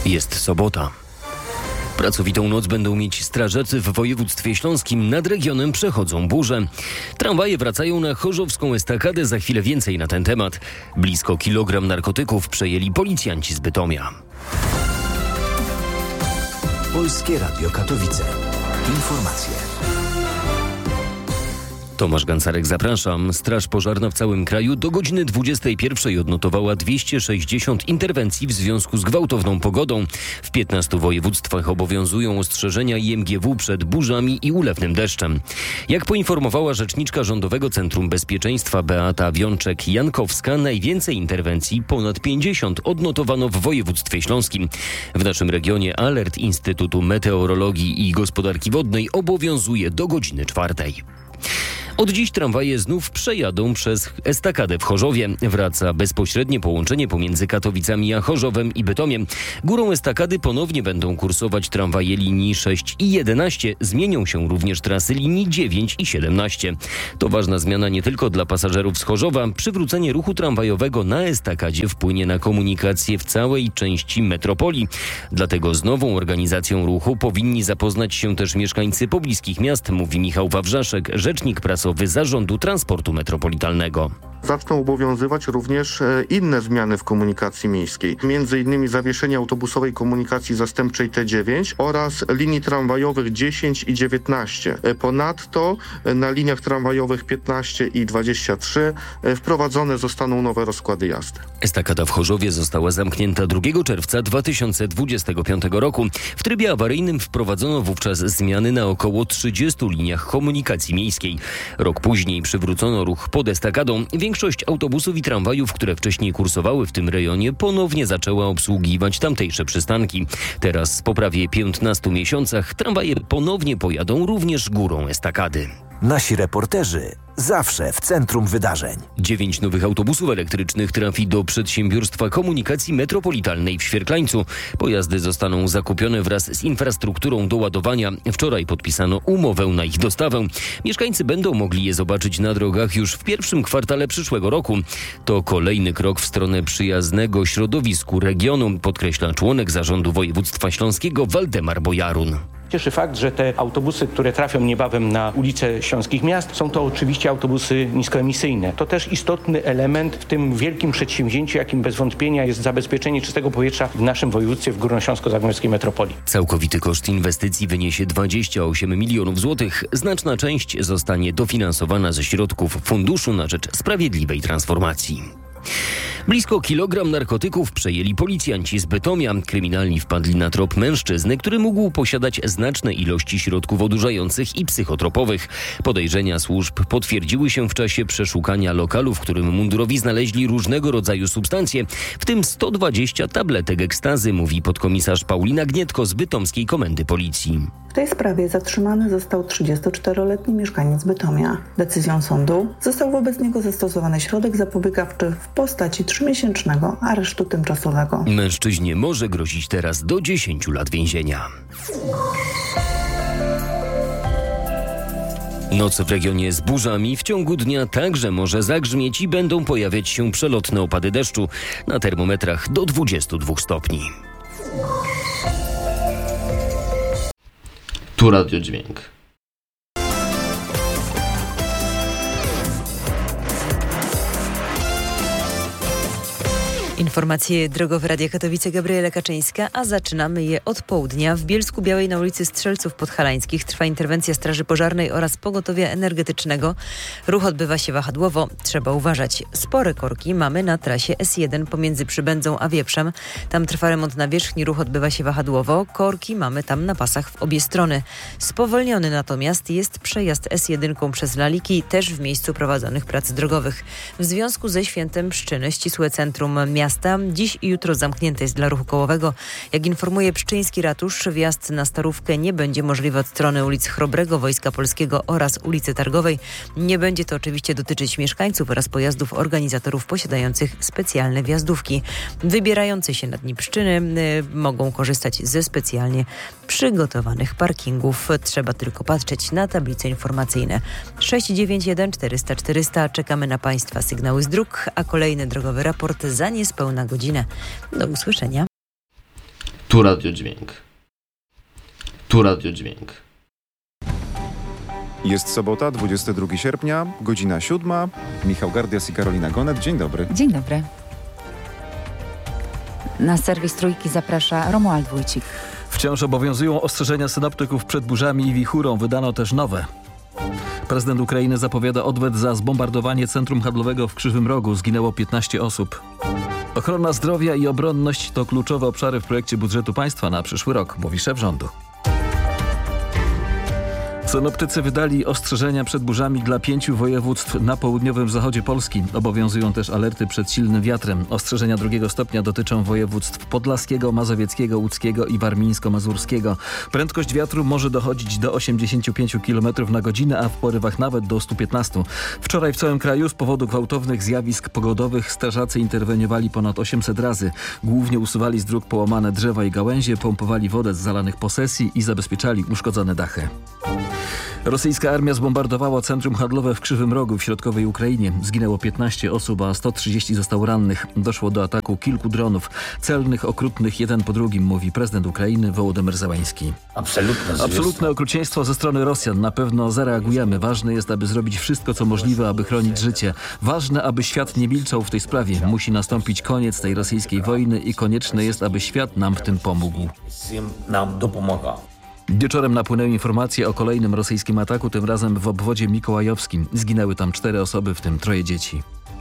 Jest sobota. Pracowitą noc będą mieć strażacy w województwie śląskim. Nad regionem przechodzą burze. Tramwaje wracają na chorzowską estakadę. Za chwilę więcej na ten temat. Blisko kilogram narkotyków przejęli policjanci z Bytomia. Polskie Radio Katowice. Informacje. Tomasz Gancarek, zapraszam. Straż pożarna w całym kraju do godziny 21 odnotowała 260 interwencji w związku z gwałtowną pogodą. W 15 województwach obowiązują ostrzeżenia IMGW przed burzami i ulewnym deszczem. Jak poinformowała rzeczniczka Rządowego Centrum Bezpieczeństwa Beata Wiączek-Jankowska, najwięcej interwencji, ponad 50, odnotowano w województwie śląskim. W naszym regionie alert Instytutu Meteorologii i Gospodarki Wodnej obowiązuje do godziny 4. Od dziś tramwaje znów przejadą przez estakadę w Chorzowie. Wraca bezpośrednie połączenie pomiędzy Katowicami a Chorzowem i Bytomiem. Górą estakady ponownie będą kursować tramwaje linii 6 i 11. Zmienią się również trasy linii 9 i 17. To ważna zmiana nie tylko dla pasażerów z Chorzowa. Przywrócenie ruchu tramwajowego na estakadzie wpłynie na komunikację w całej części metropolii. Dlatego z nową organizacją ruchu powinni zapoznać się też mieszkańcy pobliskich miast, mówi Michał Wawrzaszek, rzecznik prasowy Zarządu Transportu Metropolitalnego. Zaczną obowiązywać również inne zmiany w komunikacji miejskiej. Między innymi zawieszenie autobusowej komunikacji zastępczej T9 oraz linii tramwajowych 10 i 19. Ponadto na liniach tramwajowych 15 i 23 wprowadzone zostaną nowe rozkłady jazdy. Estakada w Chorzowie została zamknięta 2 czerwca 2025 roku. W trybie awaryjnym wprowadzono wówczas zmiany na około 30 liniach komunikacji miejskiej. Rok później przywrócono ruch pod estakadą. Większość autobusów i tramwajów, które wcześniej kursowały w tym rejonie, ponownie zaczęła obsługiwać tamtejsze przystanki. Teraz po prawie 15 miesiącach tramwaje ponownie pojadą również górą estakady. Nasi reporterzy zawsze w centrum wydarzeń. 9 nowych autobusów elektrycznych trafi do Przedsiębiorstwa Komunikacji Metropolitalnej w Świerklańcu. Pojazdy zostaną zakupione wraz z infrastrukturą do ładowania. Wczoraj podpisano umowę na ich dostawę. Mieszkańcy będą mogli je zobaczyć na drogach już w pierwszym kwartale przyszłego roku. To kolejny krok w stronę przyjaznego środowisku regionu, podkreśla członek Zarządu Województwa Śląskiego Waldemar Bojarun. Cieszy fakt, że te autobusy, które trafią niebawem na ulice śląskich miast, są to oczywiście autobusy niskoemisyjne. To też istotny element w tym wielkim przedsięwzięciu, jakim bez wątpienia jest zabezpieczenie czystego powietrza w naszym województwie, w Górnośląsko-Zagłębiowskiej metropolii. Całkowity koszt inwestycji wyniesie 28 milionów złotych. Znaczna część zostanie dofinansowana ze środków Funduszu na rzecz Sprawiedliwej Transformacji. Blisko kilogram narkotyków przejęli policjanci z Bytomia. Kryminalni wpadli na trop mężczyzny, który mógł posiadać znaczne ilości środków odurzających i psychotropowych. Podejrzenia służb potwierdziły się w czasie przeszukania lokalu, w którym mundurowi znaleźli różnego rodzaju substancje, w tym 120 tabletek ekstazy, mówi podkomisarz Paulina Gnietko z Bytomskiej Komendy Policji. W tej sprawie zatrzymany został 34-letni mieszkaniec Bytomia. Decyzją sądu został wobec niego zastosowany środek zapobiegawczy w postaci 3-miesięcznego aresztu tymczasowego. Mężczyźnie może grozić teraz do 10 lat więzienia. Noc w regionie z burzami, w ciągu dnia także może zagrzmieć i będą pojawiać się przelotne opady deszczu. Na termometrach do 22 stopni. Tu Radio Dźwięk. Informacje drogowe Radia Katowice, Gabriela Kaczyńska, a zaczynamy je od południa. W Bielsku Białej na ulicy Strzelców Podhalańskich trwa interwencja Straży Pożarnej oraz Pogotowia Energetycznego. Ruch odbywa się wahadłowo. Trzeba uważać. Spore korki mamy na trasie S1 pomiędzy Przybędzą a Wieprzem. Tam trwa remont nawierzchni, ruch odbywa się wahadłowo. Korki mamy tam na pasach w obie strony. Spowolniony natomiast jest przejazd S1 przez Laliki, też w miejscu prowadzonych prac drogowych. W związku ze Świętem Pszczyny ścisłe centrum miasta dziś i jutro zamknięte jest dla ruchu kołowego. Jak informuje pszczyński ratusz, wjazd na Starówkę nie będzie możliwy od strony ulic Chrobrego, Wojska Polskiego oraz ulicy Targowej. Nie będzie to oczywiście dotyczyć mieszkańców oraz pojazdów organizatorów posiadających specjalne wjazdówki. Wybierający się na dni Pszczyny mogą korzystać ze specjalnie przygotowanych parkingów. Trzeba tylko patrzeć na tablice informacyjne. 691 400 400. Czekamy na Państwa sygnały z dróg, a kolejny drogowy raport za niespełna godzinę. Do usłyszenia. Tu radiodźwięk. Tu radiodźwięk. Jest sobota, 22 sierpnia, godzina 7. Michał Gardias i Karolina Gonet. Dzień dobry. Dzień dobry. Na serwis Trójki zaprasza Romuald Wójcik. Wciąż obowiązują ostrzeżenia synoptyków przed burzami i wichurą. Wydano też nowe. Prezydent Ukrainy zapowiada odwet za zbombardowanie centrum handlowego w Krzywym Rogu. Zginęło 15 osób. Ochrona zdrowia i obronność to kluczowe obszary w projekcie budżetu państwa na przyszły rok, mówi szef rządu. Synoptycy wydali ostrzeżenia przed burzami dla 5 województw na południowym zachodzie Polski. Obowiązują też alerty przed silnym wiatrem. Ostrzeżenia 2 stopnia dotyczą województw podlaskiego, mazowieckiego, łódzkiego i warmińsko-mazurskiego. Prędkość wiatru może dochodzić do 85 km na godzinę, a w porywach nawet do 115. Wczoraj w całym kraju z powodu gwałtownych zjawisk pogodowych strażacy interweniowali ponad 800 razy. Głównie usuwali z dróg połamane drzewa i gałęzie, pompowali wodę z zalanych posesji i zabezpieczali uszkodzone dachy. Rosyjska armia zbombardowała centrum handlowe w Krzywym Rogu w środkowej Ukrainie. Zginęło 15 osób, a 130 zostało rannych. Doszło do ataku kilku dronów. Celnych, okrutnych, jeden po drugim, mówi prezydent Ukrainy Wołodymyr Zełański. Absolutne okrucieństwo ze strony Rosjan. Na pewno zareagujemy. Ważne jest, aby zrobić wszystko, co możliwe, aby chronić życie. Ważne, aby świat nie milczał w tej sprawie. Musi nastąpić koniec tej rosyjskiej wojny i konieczne jest, aby świat nam w tym pomógł. Wieczorem napłynęły informacje o kolejnym rosyjskim ataku, tym razem w obwodzie mikołajowskim. Zginęły tam 4 osoby, w tym 3 dzieci.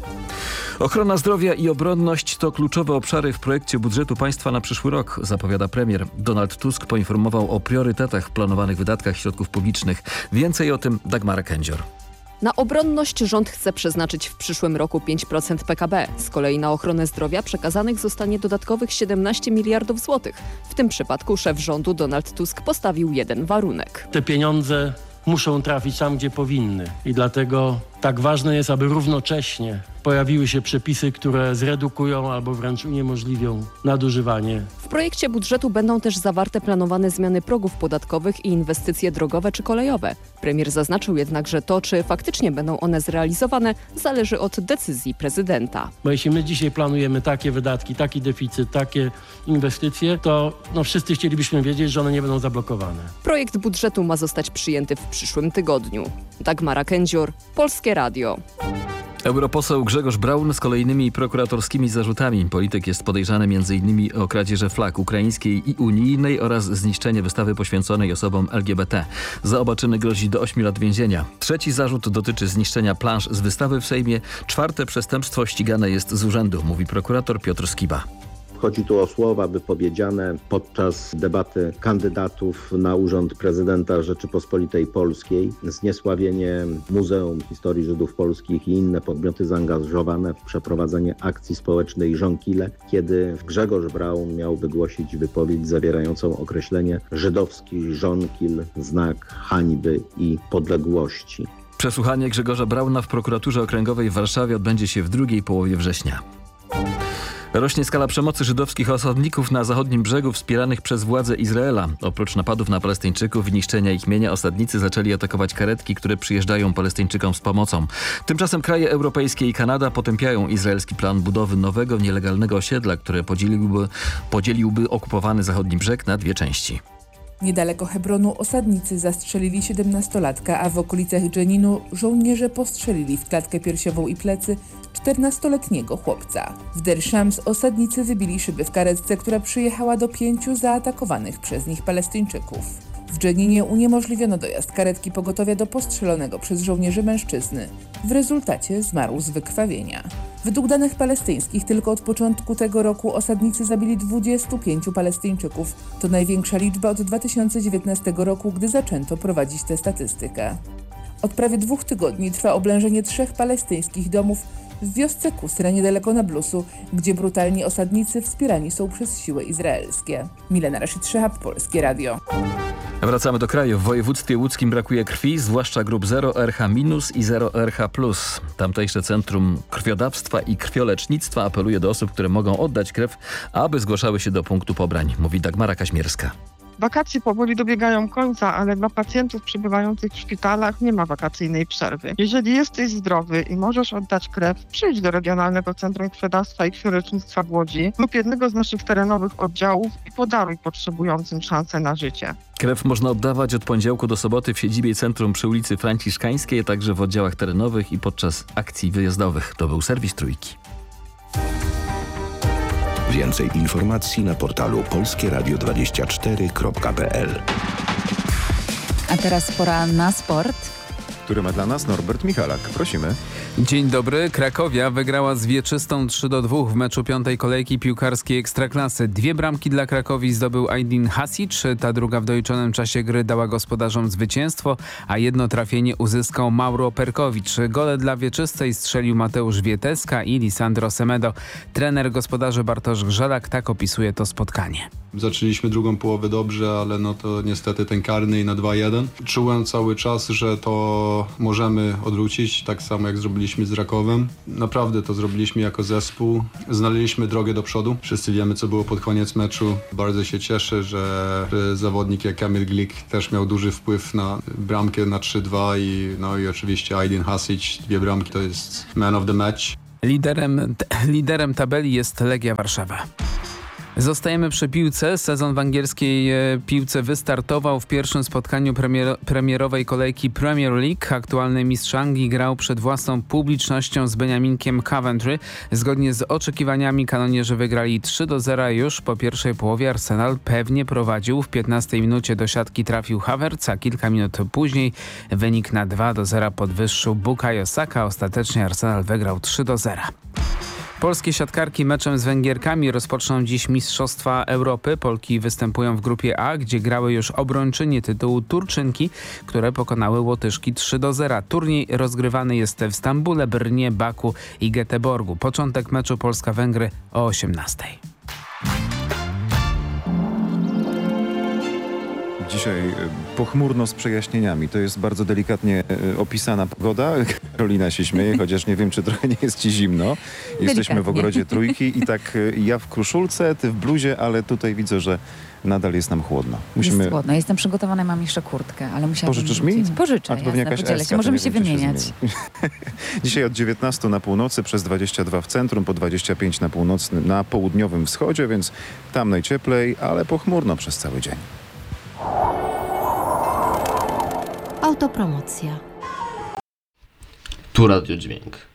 Ochrona zdrowia i obronność to kluczowe obszary w projekcie budżetu państwa na przyszły rok, zapowiada premier. Donald Tusk poinformował o priorytetach w planowanych wydatkach środków publicznych. Więcej o tym Dagmara Kędzior. Na obronność rząd chce przeznaczyć w przyszłym roku 5% PKB. Z kolei na ochronę zdrowia przekazanych zostanie dodatkowych 17 miliardów złotych. W tym przypadku szef rządu Donald Tusk postawił jeden warunek. Te pieniądze muszą trafić tam, gdzie powinny. I dlatego tak ważne jest, aby równocześnie pojawiły się przepisy, które zredukują albo wręcz uniemożliwią nadużywanie. W projekcie budżetu będą też zawarte planowane zmiany progów podatkowych i inwestycje drogowe czy kolejowe. Premier zaznaczył jednak, że to, czy faktycznie będą one zrealizowane, zależy od decyzji prezydenta. Bo jeśli my dzisiaj planujemy takie wydatki, taki deficyt, takie inwestycje, to wszyscy chcielibyśmy wiedzieć, że one nie będą zablokowane. Projekt budżetu ma zostać przyjęty w przyszłym tygodniu. Dagmara Kędzior, Polskie Radio. Europoseł Grzegorz Braun z kolejnymi prokuratorskimi zarzutami. Polityk jest podejrzany m.in. o kradzieże flag ukraińskiej i unijnej oraz zniszczenie wystawy poświęconej osobom LGBT. Za oba czyny grozi do 8 lat więzienia. 3. zarzut dotyczy zniszczenia plansz z wystawy w Sejmie. 4. przestępstwo ścigane jest z urzędu, mówi prokurator Piotr Skiba. Chodzi tu o słowa wypowiedziane podczas debaty kandydatów na urząd prezydenta Rzeczypospolitej Polskiej, zniesławienie Muzeum Historii Żydów Polskich i inne podmioty zaangażowane w przeprowadzenie akcji społecznej Żonkile, kiedy Grzegorz Braun miał wygłosić wypowiedź zawierającą określenie żydowski żonkil, znak hańby i podległości. Przesłuchanie Grzegorza Brauna w prokuraturze okręgowej w Warszawie odbędzie się w drugiej połowie września. Rośnie skala przemocy żydowskich osadników na zachodnim brzegu wspieranych przez władze Izraela. Oprócz napadów na Palestyńczyków i niszczenia ich mienia, osadnicy zaczęli atakować karetki, które przyjeżdżają Palestyńczykom z pomocą. Tymczasem kraje europejskie i Kanada potępiają izraelski plan budowy nowego, nielegalnego osiedla, które podzieliłby okupowany zachodni brzeg na 2 części. Niedaleko Hebronu osadnicy zastrzelili 17-latka, a w okolicach Dżeninu żołnierze postrzelili w klatkę piersiową i plecy 14-letniego chłopca. W Der Shams osadnicy wybili szyby w karetce, która przyjechała do 5 zaatakowanych przez nich Palestyńczyków. W Dżeninie uniemożliwiono dojazd karetki pogotowia do postrzelonego przez żołnierzy mężczyzny. W rezultacie zmarł z wykrwawienia. Według danych palestyńskich tylko od początku tego roku osadnicy zabili 25 Palestyńczyków. To największa liczba od 2019 roku, gdy zaczęto prowadzić tę statystykę. Od prawie 2 tygodni trwa oblężenie 3 palestyńskich domów w wiosce Kusra niedaleko Nablusu, gdzie brutalni osadnicy wspierani są przez siły izraelskie. Milena Rashid-Szehab, Polskie Radio. Wracamy do kraju. W województwie łódzkim brakuje krwi, zwłaszcza grup 0 RH- i 0 RH+. Tamtejsze Centrum Krwiodawstwa i Krwiolecznictwa apeluje do osób, które mogą oddać krew, aby zgłaszały się do punktu pobrań, mówi Dagmara Kaźmierska. Wakacje powoli dobiegają końca, ale dla pacjentów przebywających w szpitalach nie ma wakacyjnej przerwy. Jeżeli jesteś zdrowy i możesz oddać krew, przyjdź do Regionalnego Centrum Krwiodawstwa i Krwiolecznictwa w Łodzi lub jednego z naszych terenowych oddziałów i podaruj potrzebującym szansę na życie. Krew można oddawać od poniedziałku do soboty w siedzibie centrum przy ulicy Franciszkańskiej, a także w oddziałach terenowych i podczas akcji wyjazdowych. To był serwis Trójki. Więcej informacji na portalu polskieradio24.pl. A teraz pora na sport. Który ma dla nas Norbert Michalak. Prosimy. Dzień dobry. Krakowia wygrała z Wieczystą 3-2 w meczu piątej kolejki piłkarskiej Ekstraklasy. 2 bramki dla Krakowi zdobył Aydin Hasic. Ta druga w doliczonym czasie gry dała gospodarzom zwycięstwo, a jedno trafienie uzyskał Mauro Perkowicz. Gole dla Wieczystej strzelił Mateusz Wieteska i Lisandro Semedo. Trener gospodarzy Bartosz Grzelak tak opisuje to spotkanie. Zaczęliśmy drugą połowę dobrze, ale no to niestety ten karny i na 2-1. Czułem cały czas, że to możemy odwrócić, tak samo jak zrobiliśmy z Rakowem. Naprawdę to zrobiliśmy jako zespół. Znaleźliśmy drogę do przodu. Wszyscy wiemy, co było pod koniec meczu. Bardzo się cieszę, że zawodnik jak Kamil Glik też miał duży wpływ na bramkę na 3-2 i oczywiście Aydin Hasic, 2 bramki, to jest man of the match. Liderem tabeli jest Legia Warszawa. Zostajemy przy piłce. Sezon w angielskiej piłce wystartował. W pierwszym spotkaniu premierowej kolejki Premier League aktualny mistrz Anglii grał przed własną publicznością z Beniaminkiem Coventry. Zgodnie z oczekiwaniami kanonierzy wygrali 3-0 już po pierwszej połowie. Arsenal pewnie prowadził. W 15 minucie do siatki trafił Havertz, a kilka minut później wynik na 2-0 podwyższył Bukayo Saka. Ostatecznie Arsenal wygrał 3-0. Polskie siatkarki meczem z Węgierkami rozpoczną dziś Mistrzostwa Europy. Polki występują w grupie A, gdzie grały już obrończynie tytułu Turczynki, które pokonały Łotyszki 3-0. Turniej rozgrywany jest w Stambule, Brnie, Baku i Göteborgu. Początek meczu Polska-Węgry o 18:00. Dzisiaj pochmurno z przejaśnieniami. To jest bardzo delikatnie opisana pogoda. Karolina się śmieje, chociaż nie wiem, czy trochę nie jest ci zimno. Jesteśmy w ogrodzie Trójki i tak ja w kruszulce, ty w bluzie, ale tutaj widzę, że nadal jest nam chłodno. Jest chłodno. Jestem przygotowana, mam jeszcze kurtkę, ale musiałabym... Pożyczysz mi? Pożyczę, podzielę się. Możemy się wymieniać. Dzisiaj od 19 na północy, przez 22 w centrum, po 25 na południowym wschodzie, więc tam najcieplej, ale pochmurno przez cały dzień. Autopromocja. Tu Radio Dźwięk.